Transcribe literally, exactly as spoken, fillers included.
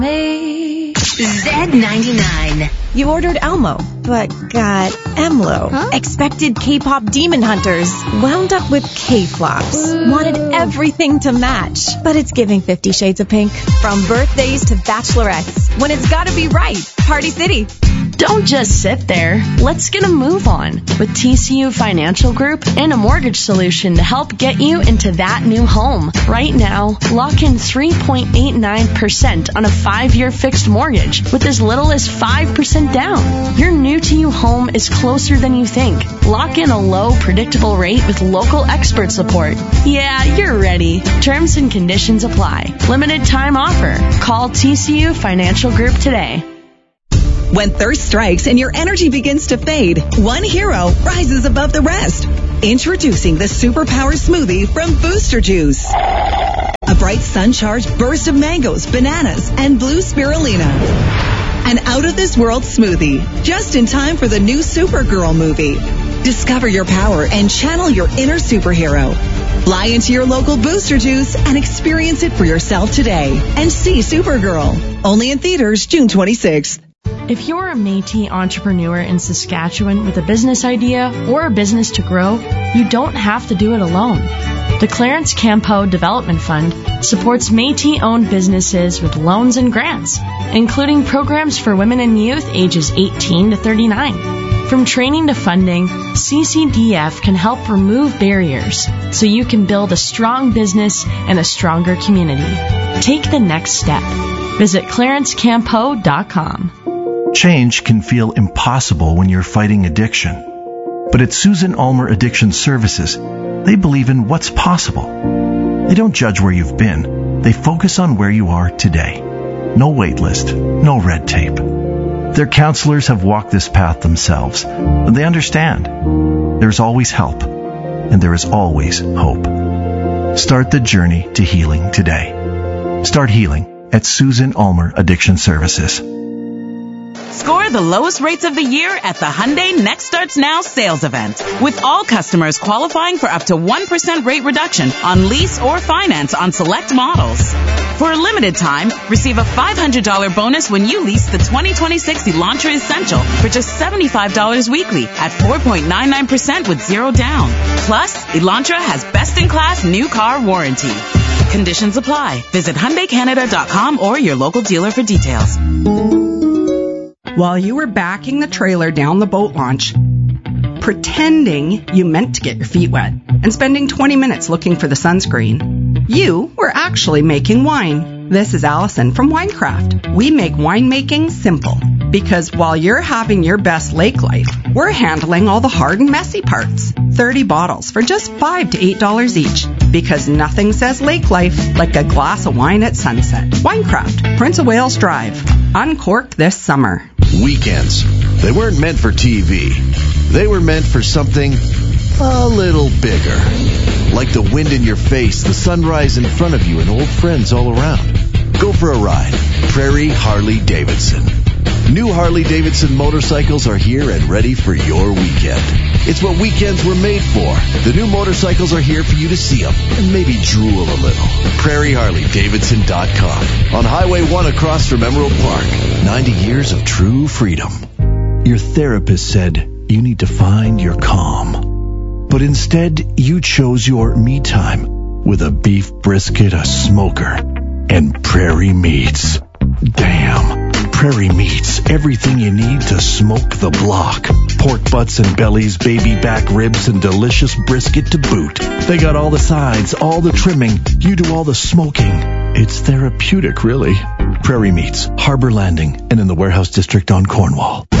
Z ninety-nine. You ordered Elmo, but got Emlo. Huh? Expected K-pop demon hunters. Wound up with K-flops. Wanted everything to match. But it's giving Fifty Shades of Pink. From birthdays to bachelorettes. When it's gotta be right. Party City. Don't just sit there. Let's get a move on with T C U Financial Group and a mortgage solution to help get you into that new home. Right now, lock in three point eight nine percent on a five-year fixed mortgage with as little as five percent down. Your new-to-you home is closer than you think. Lock in a low, predictable rate with local expert support. Yeah, you're ready. Terms and conditions apply. Limited time offer. Call T C U Financial Group today. When thirst strikes and your energy begins to fade, one hero rises above the rest. Introducing the Superpower Smoothie from Booster Juice. A bright sun-charged burst of mangoes, bananas, and blue spirulina. An out-of-this-world smoothie, just in time for the new Supergirl movie. Discover your power and channel your inner superhero. Fly into your local Booster Juice and experience it for yourself today. And see Supergirl. Only in theaters June twenty-sixth. If you're a Métis entrepreneur in Saskatchewan with a business idea or a business to grow, you don't have to do it alone. The Clarence Campeau Development Fund supports Métis-owned businesses with loans and grants, including programs for women and youth ages eighteen to thirty-nine. From training to funding, C C D F can help remove barriers so you can build a strong business and a stronger community. Take the next step. Visit clarence campeau dot com. Change can feel impossible when you're fighting addiction. But at Susan Ulmer Addiction Services, they believe in what's possible. They don't judge where you've been. They focus on where you are today. No wait list, no red tape. Their counselors have walked this path themselves, and they understand. There's always help, and there is always hope. Start the journey to healing today. Start healing at Susan Ulmer Addiction Services. Score the lowest rates of the year at the Hyundai Next Starts Now sales event, with all customers qualifying for up to one percent rate reduction on lease or finance on select models. For a limited time, receive a five hundred dollars bonus when you lease the twenty twenty-six Elantra Essential for just seventy-five dollars weekly at four point nine nine percent with zero down. Plus, Elantra has best-in-class new car warranty. Conditions apply. Visit Hyundai Canada dot com or your local dealer for details. While you were backing the trailer down the boat launch, pretending you meant to get your feet wet, and spending twenty minutes looking for the sunscreen, you were actually making wine. This is Allison from Winecraft. We make winemaking simple, because while you're having your best lake life, we're handling all the hard and messy parts. thirty bottles for just five to eight dollars each, because nothing says lake life like a glass of wine at sunset. Winecraft, Prince of Wales Drive. Uncorked this summer. Weekends. They weren't meant for T V. They were meant for something a little bigger. Like the wind in your face, the sunrise in front of you, and old friends all around. Go for a ride. Prairie Harley Davidson. New Harley Davidson motorcycles are here and ready for your weekend. It's what weekends were made for. The new motorcycles are here for you to see them and maybe drool a little. Prairie Harley Davidson dot com. On Highway one across from Emerald Park. ninety years of true freedom. Your therapist said you need to find your calm. But instead, you chose your me time with a beef brisket, a smoker, and Prairie Meats. Damn. Prairie Meats, everything you need to smoke the block. Pork butts and bellies, baby back ribs, and delicious brisket to boot. They got all the sides, all the trimming. You do all the smoking. It's therapeutic, really. Prairie Meats, Harbor Landing, and in the Warehouse District on Cornwall.